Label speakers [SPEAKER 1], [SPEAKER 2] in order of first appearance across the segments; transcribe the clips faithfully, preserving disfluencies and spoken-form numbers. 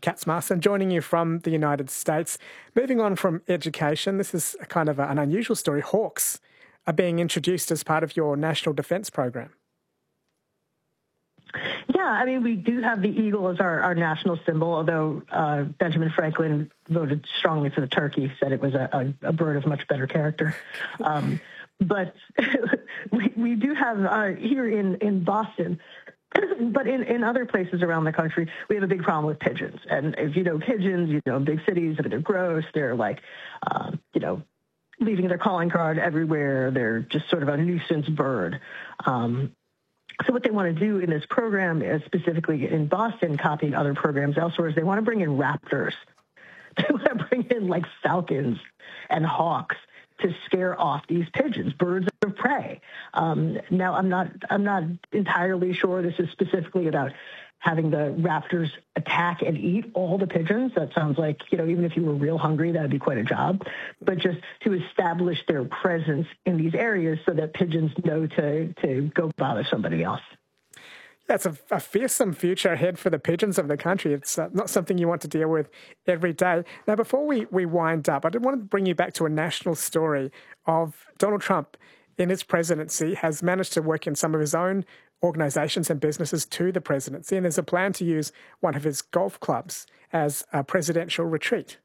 [SPEAKER 1] Katz Marston, joining you from the United States. Moving on from education, this is a kind of a, an unusual story. Hawks are being introduced as part of your national defence program.
[SPEAKER 2] Yeah, I mean, we do have the eagle as our, our national symbol, although uh, Benjamin Franklin voted strongly for the turkey, said it was a, a, a bird of much better character. Um, but we, we do have uh, here in, in Boston, but in, in other places around the country, we have a big problem with pigeons. And if you know pigeons, you know, big cities, they're gross, they're like, uh, you know, leaving their calling card everywhere. They're just sort of a nuisance bird. Um, So what they want to do in this program, is specifically in Boston, copying other programs elsewhere, is they want to bring in raptors. They want to bring in like falcons and hawks to scare off these pigeons, birds of prey. Um, now, I'm not, I'm not entirely sure this is specifically about having the raptors attack and eat all the pigeons. That sounds like, you know, even if you were real hungry, that'd be quite a job. But just to establish their presence in these areas so that pigeons know to, to go bother somebody else.
[SPEAKER 1] Yeah, it's a, a fearsome future ahead for the pigeons of the country. It's uh, not something you want to deal with every day. Now, before we, we wind up, I did want to bring you back to a national story of Donald Trump in his presidency has managed to work in some of his own organisations and businesses to the presidency, and there's a plan to use one of his golf clubs as a presidential retreat.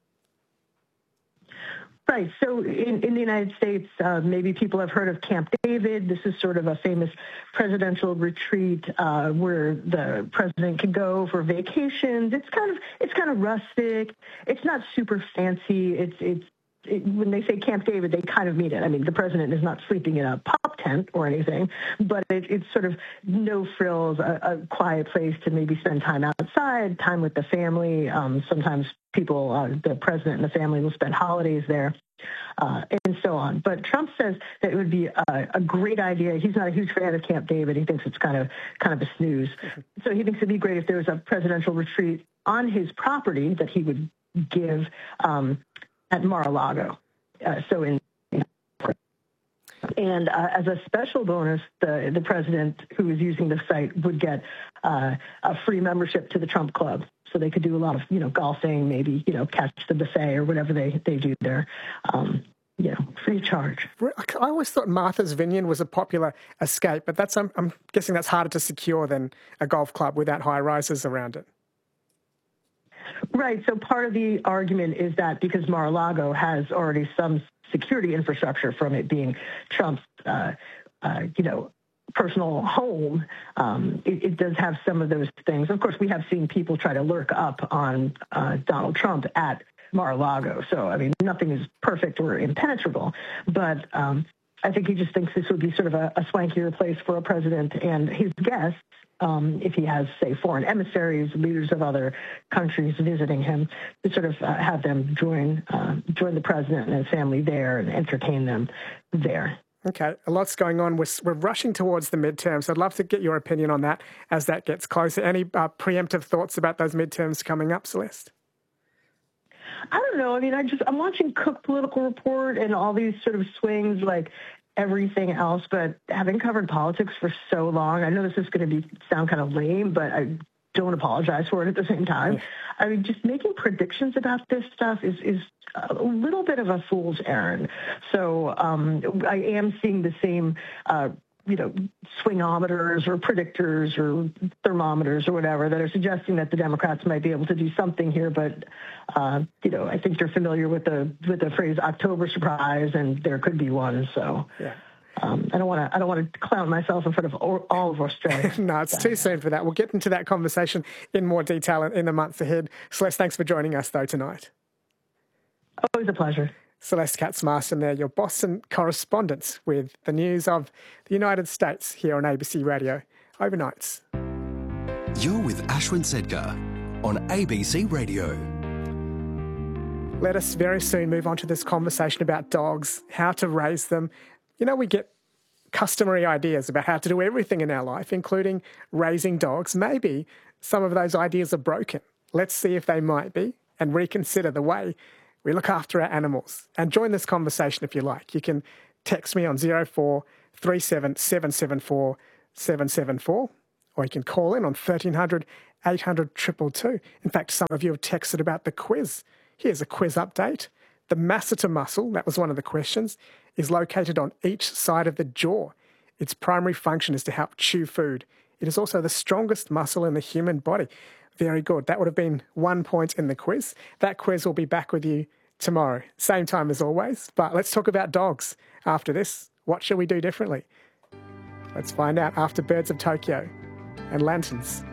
[SPEAKER 2] Right. So in, in the United States, uh, maybe people have heard of Camp David. This is sort of a famous presidential retreat uh, where the president can go for vacations. It's kind of it's kind of rustic. It's not super fancy. It's it's It, when they say Camp David, they kind of mean it. I mean, the president is not sleeping in a pop tent or anything, but it, it's sort of no frills, a, a quiet place to maybe spend time outside, time with the family. Um, sometimes people, uh, the president and the family will spend holidays there, uh, and so on. But Trump says that it would be a, a great idea. He's not a huge fan of Camp David. He thinks it's kind of kind of a snooze. So he thinks it'd be great if there was a presidential retreat on his property that he would give um, at Mar-a-Lago. Uh, so in and uh, as a special bonus, the the president who is using the site would get uh, a free membership to the Trump Club, so they could do a lot of you know golfing, maybe you know catch the buffet or whatever they they do there. Um, you know, free of charge.
[SPEAKER 1] I always thought Martha's Vineyard was a popular escape, but that's I'm, I'm guessing that's harder to secure than a golf club without high rises around it.
[SPEAKER 2] Right. So part of the argument is that because Mar-a-Lago has already some security infrastructure from it being Trump's, uh, uh, you know, personal home, um, it, it does have some of those things. Of course, we have seen people try to lurk up on uh, Donald Trump at Mar-a-Lago. So, I mean, nothing is perfect or impenetrable, but um, I think he just thinks this would be sort of a, a swankier place for a president and his guests. Um, if he has, say, foreign emissaries, leaders of other countries visiting him, to sort of uh, have them join uh, join the president and his family there and entertain them there.
[SPEAKER 1] Okay, a lot's going on. We're, we're rushing towards the midterms. I'd love to get your opinion on that as that gets closer. Any uh, preemptive thoughts about those midterms coming up, Celeste?
[SPEAKER 2] I don't know. I mean, I just I'm watching Cook Political Report and all these sort of swings, like everything else, but having covered politics for so long, I know this is going to be sound kind of lame, but I don't apologize for it at the same time. Yeah. I mean, just making predictions about this stuff is, is a little bit of a fool's errand. So um, I am seeing the same, uh, you know, swingometers or predictors or thermometers or whatever that are suggesting that the Democrats might be able to do something here. But, uh, you know, I think you're familiar with the with the phrase October surprise, and there could be one. So yeah. um, I don't want to I don't want to clown myself in front of all, all of Australia.
[SPEAKER 1] No, it's too soon for that. We'll get into that conversation in more detail in the months ahead. Celeste, thanks for joining us, though, tonight.
[SPEAKER 2] Always a pleasure.
[SPEAKER 1] Celeste Katz Marston there, your Boston correspondent with the news of the United States here on A B C Radio Overnights.
[SPEAKER 3] You're with Ashwin Sedgar on A B C Radio.
[SPEAKER 1] Let us very soon move on to this conversation about dogs, how to raise them. You know, we get customary ideas about how to do everything in our life, including raising dogs. Maybe some of those ideas are broken. Let's see if they might be and reconsider the way we look after our animals. And join this conversation if you like. You can text me on zero four three seven seven seven four seven seven four, or you can call in on thirteen hundred eight hundred, two two two. In fact, some of you have texted about the quiz. Here's a quiz update. The masseter muscle, that was one of the questions, is located on each side of the jaw. Its primary function is to help chew food. It is also the strongest muscle in the human body. Very good. That would have been one point in the quiz. That quiz will be back with you tomorrow. Same time as always. But let's talk about dogs. After this, what shall we do differently? Let's find out after Birds of Tokyo and Lanterns.